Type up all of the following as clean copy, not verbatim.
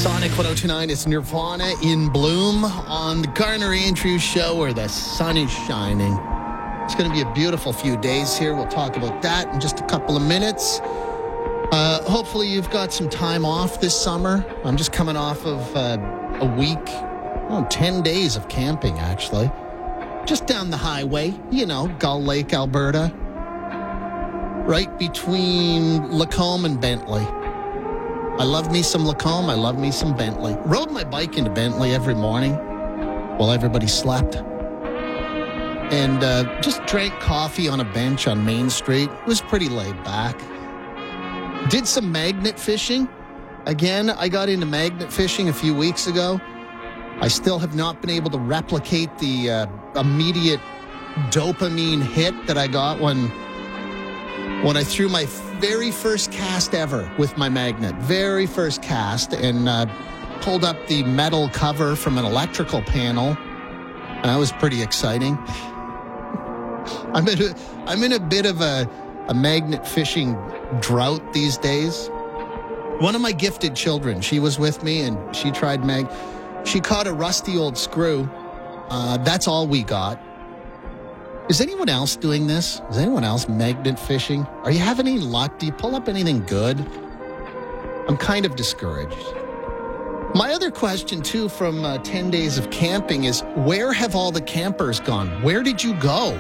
Sonic 1029, it's Nirvana in Bloom on the Garner Andrews Show where the sun is shining. It's going to be a beautiful few days here. We'll talk about that in just a couple of minutes. Hopefully you've got some time off this summer. I'm just coming off of a week, 10 days of camping, actually. Just down the highway, Gull Lake, Alberta. Right between Lacombe and Bentley. I love me some Lacombe. I love me some Bentley. Rode my bike into Bentley every morning while everybody slept. And just drank coffee on a bench on Main Street. It was pretty laid back. Did some magnet fishing. Again, I got into magnet fishing a few weeks ago. I still have not been able to replicate the immediate dopamine hit that I got when I threw my very first cast ever with my magnet. Very first cast, and pulled up the metal cover from an electrical panel. And that was pretty exciting. I'm in a bit of a magnet fishing drought these days. One of my gifted children, she was with me, and she tried she caught a rusty old screw. That's all we got. Is anyone else doing this? Is anyone else magnet fishing? Are you having any luck? Do you pull up anything good? I'm kind of discouraged. My other question, too, from 10 days of camping is, where have all the campers gone? Where did you go?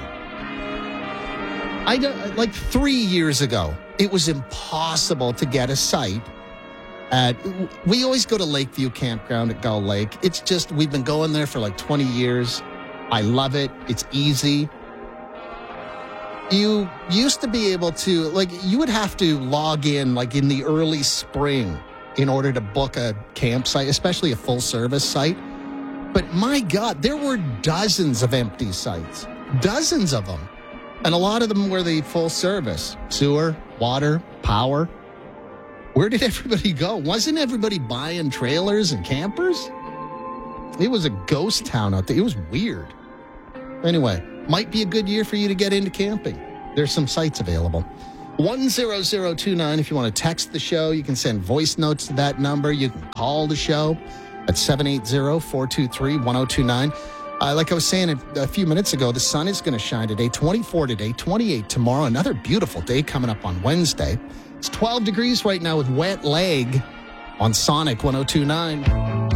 Like 3 years ago, it was impossible to get a site. We always go to Lakeview Campground at Gull Lake. It's just, we've been going there for like 20 years. I love it. It's easy. You used to be able to, you would have to log in, in the early spring in order to book a campsite, especially a full-service site. But my God, there were dozens of empty sites. Dozens of them. And a lot of them were the full-service. Sewer, water, power. Where did everybody go? Wasn't everybody buying trailers and campers? It was a ghost town out there. It was weird. Anyway, might be a good year for you to get into camping. There's some sites available. 10029 if you want to text the show. You can send voice notes to that number. You can call the show at 780-423-1029. Like I was saying a few minutes ago, the sun is going to shine today. 24 today, 28 tomorrow. Another beautiful day coming up on Wednesday. It's 12 degrees right now with Wet Leg on Sonic 1029.